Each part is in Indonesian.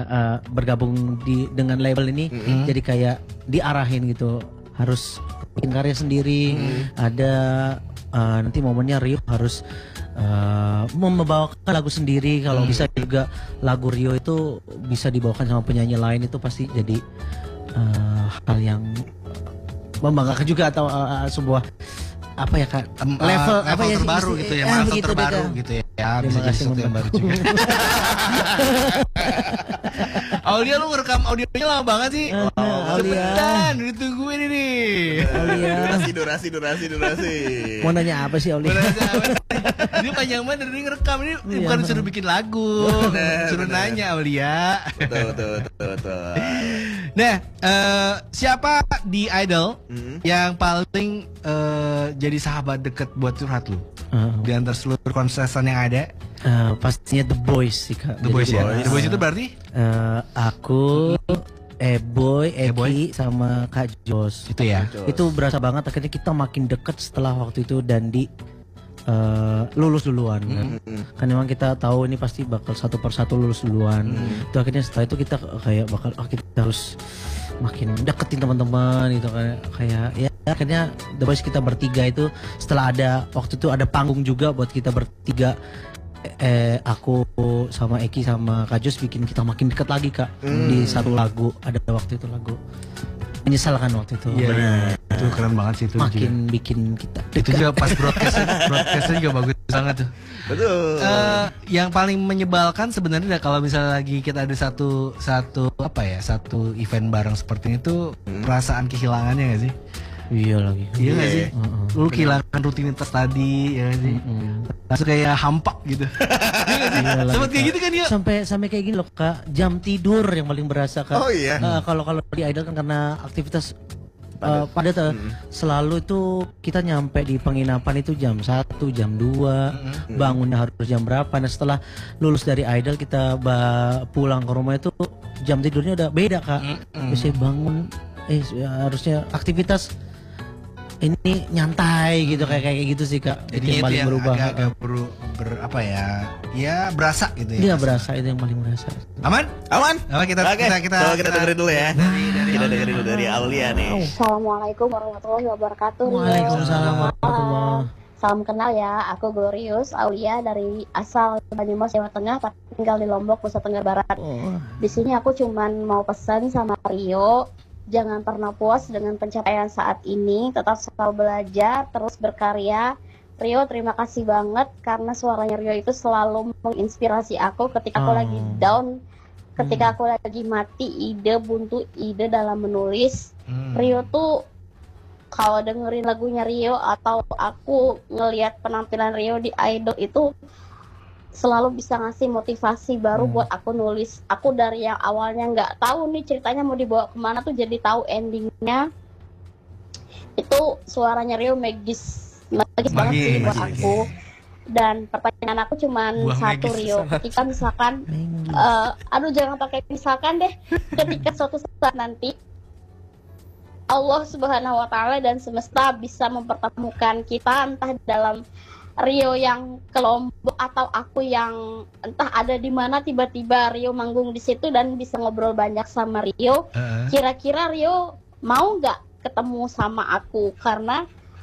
bergabung dengan label ini, jadi kayak diarahin gitu, harus bikin karya sendiri. Ada nanti momennya Rio harus membawakan lagu sendiri. Kalau bisa juga lagu Rio itu bisa dibawakan sama penyanyi lain, itu pasti jadi hal yang membanggakan juga, atau sebuah apa ya Kak, level apa ya, terbaru gitu ya, level terbaru gitu ya, bisa jadi sesuatu yang baru juga. Aulia, lu ngerekam audionya lama banget sih. Cepetan, ditungguin ini. Durasi. Mau nanya apa sih Aulia? Ini panjang banget, ini ngerekam, ini bukan suruh bikin lagu, suruh nanya Aulia. Betul. Nah, siapa di Idol yang paling jadi sahabat deket buat curhat lu? Di antara seluruh kontestan yang ada? Pastinya The Boys sih Kak. The Boys ya? The Boys itu berarti? Aku, Eboy, Eki, sama Kak Jos. Itu ya? Itu berasa banget, akhirnya kita makin deket setelah waktu itu Dandi lulus duluan kan memang kita tahu ini pasti bakal satu persatu lulus duluan. Itu akhirnya setelah itu kita kayak bakal kita harus makin deketin teman-teman gitu kan, kayak ya akhirnya The Boys kita bertiga itu setelah ada waktu itu ada panggung juga buat kita bertiga, aku sama Eki sama Kak Jos bikin kita makin dekat lagi Kak di satu lagu. Ada waktu itu lagu Menyesalkan waktu itu. Iya. Itu keren banget sih itu. Makin juga bikin kita dekat. Itu juga pas broadcastnya juga bagus banget tuh. Betul. Yang paling menyebalkan sebenarnya kalau misalnya lagi kita ada satu event bareng seperti itu, perasaan kehilangannya nggak sih? Iya lagi. Iya nggak sih? Lu kehilangan rutinitas tadi, ya nggak sih? Langsung kayak hampa gitu. Sempet kayak gitu kan ya? Sampai kayak gini loh Kak, jam tidur yang paling berasa Kak. Oh iya. Kalau di Idol kan karena aktivitas padat, selalu itu kita nyampe di penginapan itu jam 1, jam 2, bangunnya harus jam berapa. Nah setelah lulus dari Idol kita pulang ke rumah itu jam tidurnya udah beda Kak. Biasanya bangun harusnya aktivitas ini nyantai gitu, kayak gitu sih Kak. Jadi yang paling berubah. Agak apa ya? Ya berasa gitu ya. Iya berasa, itu yang paling berasa. Aman? Oke, kita dengerin dulu ya. Kita dengerin dulu dari Aulia nih. Assalamualaikum warahmatullahi wabarakatuh. Waalaikumsalam warahmatullahi. Salam kenal ya, aku Glorious Aulia dari asal Banyumas, Jawa Tengah, tapi tinggal di Lombok, Nusa Tenggara Barat. Di sini aku cuman mau pesan sama Rio, jangan pernah puas dengan pencapaian saat ini, tetap selalu belajar, terus berkarya. Rio, terima kasih banget karena suaranya Rio itu selalu menginspirasi aku ketika aku lagi down, ketika aku lagi mati buntu ide dalam menulis. Rio tuh kalau dengerin lagunya Rio atau aku ngelihat penampilan Rio di Idol itu selalu bisa ngasih motivasi baru buat aku nulis. Aku dari yang awalnya nggak tahu nih ceritanya mau dibawa kemana tuh jadi tahu endingnya. Itu suaranya Rio magis banget sih buat aku. Dan pertanyaan aku cuman satu Rio, ketika misalkan jangan pakai misalkan deh, ketika suatu saat nanti Allah Subhanahu wa Ta'ala dan semesta bisa mempertemukan kita, entah dalam Rio yang ke Lombok atau aku yang entah ada di mana, tiba-tiba Rio manggung di situ dan bisa ngobrol banyak sama Rio. Kira-kira Rio mau nggak ketemu sama aku? Karena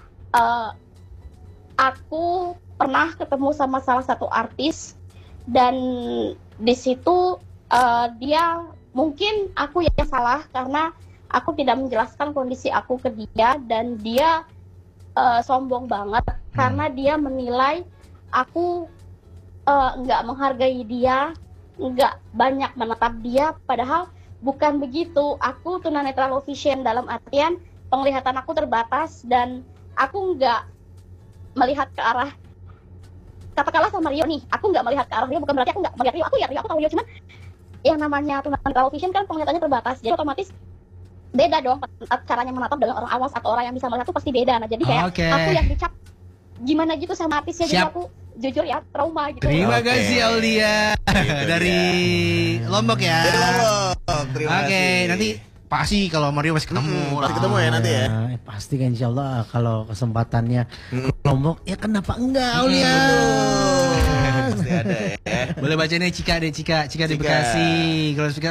aku pernah ketemu sama salah satu artis dan di situ dia mungkin aku yang salah karena aku tidak menjelaskan kondisi aku ke dia dan dia sombong banget karena dia menilai aku nggak menghargai dia, nggak banyak menatap dia, padahal bukan begitu. Aku tunanetra low vision dalam artian penglihatan aku terbatas dan aku nggak melihat ke arah, katakanlah sama Rio nih, aku nggak melihat ke arah Rio, bukan berarti aku nggak melihat Rio, aku tahu Rio, cuman yang namanya tunanetra low vision kan penglihatannya terbatas, jadi otomatis beda dong caranya menatap dengan orang awas atau orang yang bisa melihat itu pasti beda. Nah jadi kayak aku yang dicap gimana gitu sama artisnya, jadi aku jujur ya trauma gitu. Terima kasih Aulia dari Lombok ya. Dari Lombok. Terima kasih. Nanti pasti kalau Mario masih ketemu Masih ketemu ya nanti ya. Pasti kan insya Allah kalau kesempatannya ke Lombok ya kenapa enggak Aulia. Pasti ada ya. Boleh baca nih Cika di Bekasi. Kalau